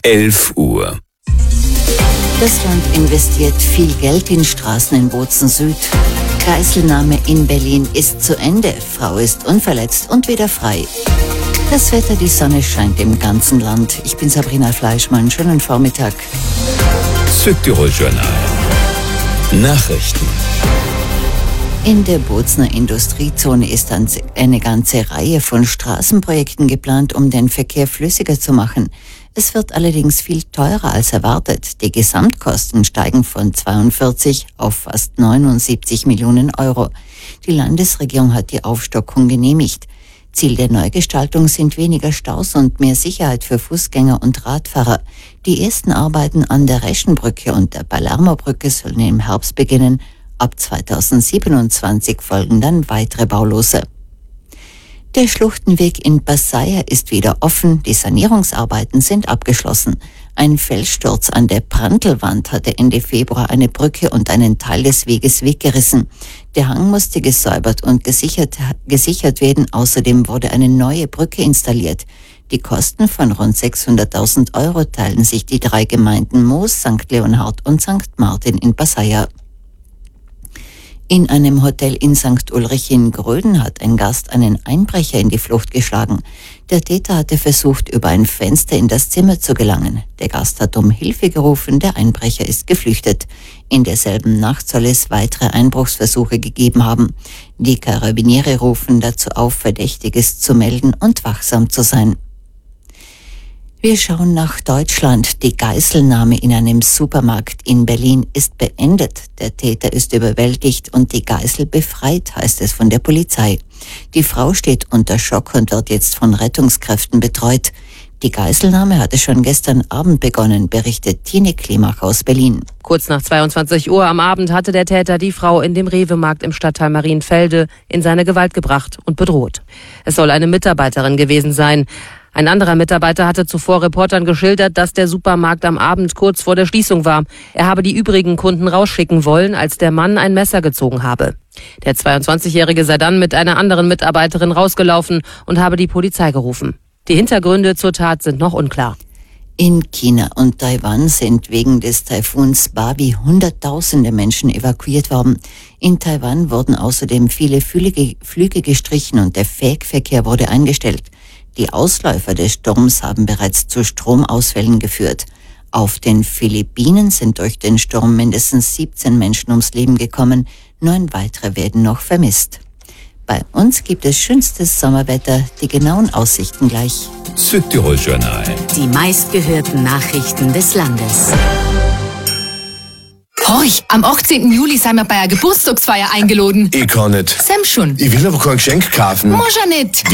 11 Uhr. Das Land investiert viel Geld in Straßen in Bozen Süd. Geiselnahme in Berlin ist zu Ende. Frau ist unverletzt und wieder frei. Das Wetter, die Sonne scheint im ganzen Land. Ich bin Sabrina Fleischmann. Schönen Vormittag. Südtirol-Journal. Nachrichten. In der Bozener Industriezone ist eine ganze Reihe von Straßenprojekten geplant, um den Verkehr flüssiger zu machen. Es wird allerdings viel teurer als erwartet. Die Gesamtkosten steigen von 42 auf fast 79 Millionen Euro. Die Landesregierung hat die Aufstockung genehmigt. Ziel der Neugestaltung sind weniger Staus und mehr Sicherheit für Fußgänger und Radfahrer. Die ersten Arbeiten an der Reschenbrücke und der Palermobrücke sollen im Herbst beginnen. Ab 2027 folgen dann weitere Baulose. Der Schluchtenweg in Passaia ist wieder offen, die Sanierungsarbeiten sind abgeschlossen. Ein Felssturz an der Prantelwand hatte Ende Februar eine Brücke und einen Teil des Weges weggerissen. Der Hang musste gesäubert und gesichert werden, außerdem wurde eine neue Brücke installiert. Die Kosten von rund 600.000 Euro teilen sich die 3 Gemeinden Moos, St. Leonhard und St. Martin in Passaia. In einem Hotel in St. Ulrich in Gröden hat ein Gast einen Einbrecher in die Flucht geschlagen. Der Täter hatte versucht, über ein Fenster in das Zimmer zu gelangen. Der Gast hat um Hilfe gerufen, der Einbrecher ist geflüchtet. In derselben Nacht soll es weitere Einbruchsversuche gegeben haben. Die Karabiniere rufen dazu auf, Verdächtiges zu melden und wachsam zu sein. Wir schauen nach Deutschland. Die Geiselnahme in einem Supermarkt in Berlin ist beendet. Der Täter ist überwältigt und die Geisel befreit, heißt es von der Polizei. Die Frau steht unter Schock und wird jetzt von Rettungskräften betreut. Die Geiselnahme hatte schon gestern Abend begonnen, berichtet Tine Klimach aus Berlin. Kurz nach 22 Uhr am Abend hatte der Täter die Frau in dem Rewe-Markt im Stadtteil Marienfelde in seine Gewalt gebracht und bedroht. Es soll eine Mitarbeiterin gewesen sein. Ein anderer Mitarbeiter hatte zuvor Reportern geschildert, dass der Supermarkt am Abend kurz vor der Schließung war. Er habe die übrigen Kunden rausschicken wollen, als der Mann ein Messer gezogen habe. Der 22-Jährige sei dann mit einer anderen Mitarbeiterin rausgelaufen und habe die Polizei gerufen. Die Hintergründe zur Tat sind noch unklar. In China und Taiwan sind wegen des Taifuns Babi Hunderttausende Menschen evakuiert worden. In Taiwan wurden außerdem viele Flüge gestrichen und der Fährverkehr wurde eingestellt. Die Ausläufer des Sturms haben bereits zu Stromausfällen geführt. Auf den Philippinen sind durch den Sturm mindestens 17 Menschen ums Leben gekommen. 9 weitere werden noch vermisst. Bei uns gibt es schönstes Sommerwetter, die genauen Aussichten gleich. Südtirol-Journal. Die meistgehörten Nachrichten des Landes. Horch, am 18. Juli sind wir bei einer Geburtstagsfeier eingeladen. Ich kann nicht. Sam schon. Ich will aber kein Geschenk kaufen. Muss ja nicht.